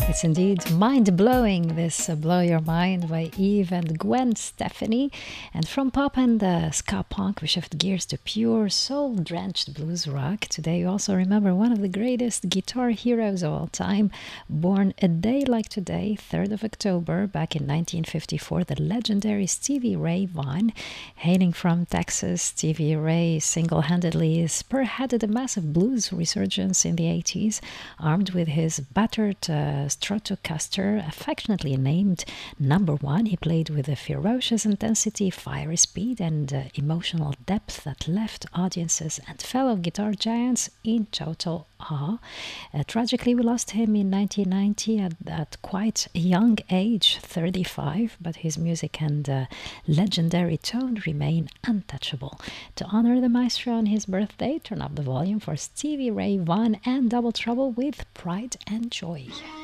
It's indeed mind-blowing, this Blow Your Mind by Eve and Gwen Stefani. And from pop and ska punk, we shift gears to pure soul-drenched blues rock. Today we also remember one of the greatest guitar heroes of all time, born a day like today, 3rd of October, back in 1954, the legendary Stevie Ray Vaughan. Hailing from Texas, Stevie Ray single-handedly spearheaded a massive blues resurgence in the 80s, armed with his battered Stratocaster, affectionately named Number One. He played with a ferocious intensity, fiery speed, and emotional depth that left audiences and fellow guitar giants in total awe. Tragically, we lost him in 1990 at quite a young age, 35, but his music and legendary tone remain untouchable. To honor the maestro on his birthday, turn up the volume for Stevie Ray Vaughan and Double Trouble with Pride and Joy.